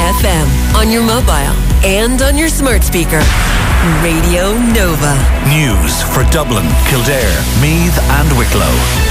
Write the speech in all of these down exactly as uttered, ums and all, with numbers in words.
F M, on your mobile and on your smart speaker. Radio Nova. News for Dublin, Kildare, Meath and Wicklow.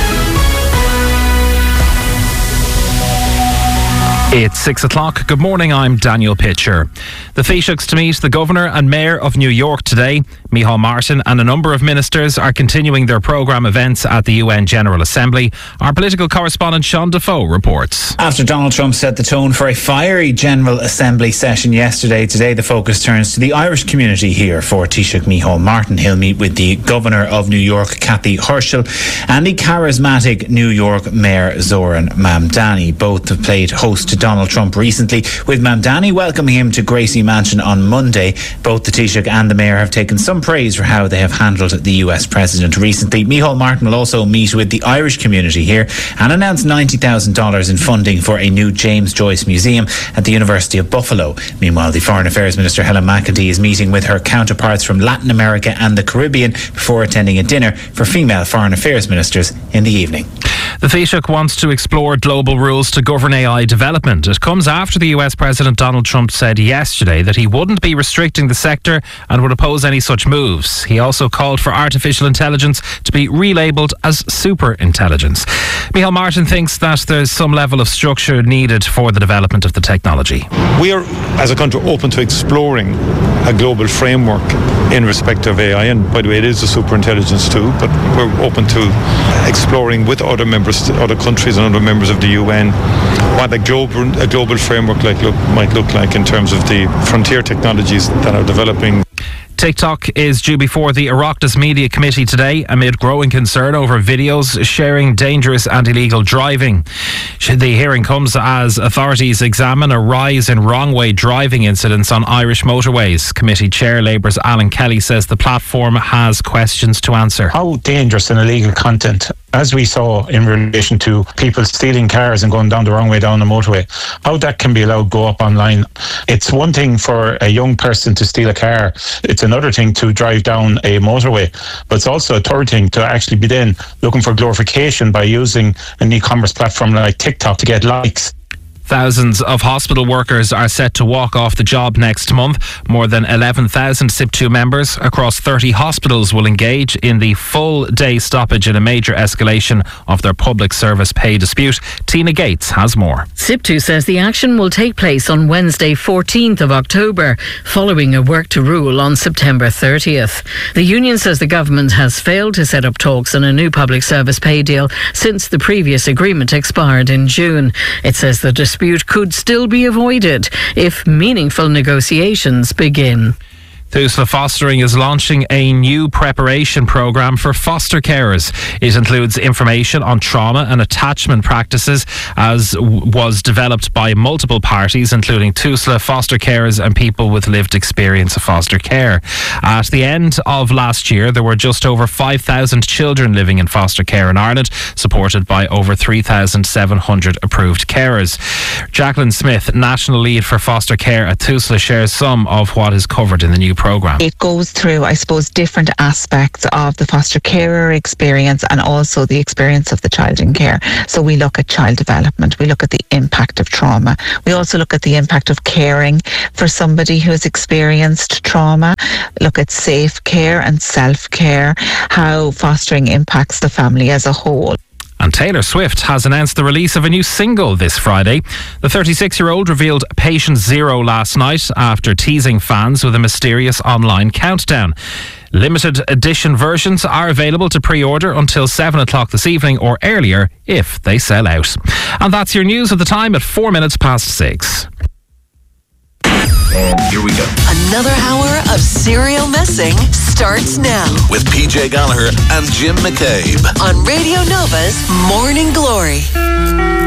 It's six o'clock. Good morning, I'm Daniel Pitcher. The Taoiseachs to meet the Governor and Mayor of New York today. Micheál Martin and a number of ministers are continuing their programme events at the U N General Assembly. Our political correspondent Sean Defoe reports. After Donald Trump set the tone for a fiery General Assembly session yesterday, today the focus turns to the Irish community here for Taoiseach Micheál Martin. He'll meet with the Governor of New York, Kathy Herschel, and the charismatic New York Mayor Zoran Mamdani. Both have played host to Donald Trump recently, with Mamdani welcoming him to Gracie Mansion on Monday. Both the Taoiseach and the Mayor have taken some praise for how they have handled the U S President recently. Micheál Martin will also meet with the Irish community here and announce ninety thousand dollars in funding for a new James Joyce Museum at the University of Buffalo. Meanwhile, the Foreign Affairs Minister Helen McEntee is meeting with her counterparts from Latin America and the Caribbean before attending a dinner for female Foreign Affairs Ministers in the evening. The Taoiseach wants to explore global rules to govern A I development. It comes after the U S President Donald Trump said yesterday that he wouldn't be restricting the sector and would oppose any such moves. He also called for artificial intelligence to be relabelled as super intelligence. Micheál Martin thinks that there's some level of structure needed for the development of the technology. We are, as a country, open to exploring a global framework in respect of A I, and by the way, it is a super intelligence too, but we're open to exploring with other members, other countries and other members of the U N what a global, a global framework like look, might look like in terms of the frontier technologies that are developing. TikTok is due before the Oireachtas Media Committee today amid growing concern over videos sharing dangerous and illegal driving. The hearing comes as authorities examine a rise in wrong-way driving incidents on Irish motorways. Committee Chair Labour's Alan Kelly says the platform has questions to answer. How dangerous and illegal content, as we saw in relation to people stealing cars and going down the wrong way down the motorway, how that can be allowed to go up online. It's one thing for a young person to steal a car. It's another thing to drive down a motorway. But it's also a third thing to actually be then looking for glorification by using an e-commerce platform like TikTok to get likes. Thousands of hospital workers are set to walk off the job next month. More than eleven thousand S I P two members across thirty hospitals will engage in the full day stoppage in a major escalation of their public service pay dispute. Tina Gates has more. S I P two says the action will take place on Wednesday fourteenth of October, following a work to rule on September thirtieth. The union says the government has failed to set up talks on a new public service pay deal since the previous agreement expired in June. It says the dispute could still be avoided if meaningful negotiations begin. Tusla Fostering is launching a new preparation programme for foster carers. It includes information on trauma and attachment practices, as w- was developed by multiple parties, including Tusla, foster carers and people with lived experience of foster care. At the end of last year, there were just over five thousand children living in foster care in Ireland, supported by over three thousand seven hundred approved carers. Jacqueline Smith, National Lead for Foster Care at Tusla, shares some of what is covered in the new programme. It goes through, I suppose, different aspects of the foster carer experience and also the experience of the child in care. So we look at child development, we look at the impact of trauma, we also look at the impact of caring for somebody who has experienced trauma, look at safe care and self-care, how fostering impacts the family as a whole. And Taylor Swift has announced the release of a new single this Friday. The thirty-six-year-old revealed Patient Zero last night after teasing fans with a mysterious online countdown. Limited edition versions are available to pre-order until seven o'clock this evening or earlier if they sell out. And that's your news of the time at four minutes past six. And here we go. Another hour of serial messing starts now. With P J Gallagher and Jim McCabe. On Radio Nova's Morning Glory.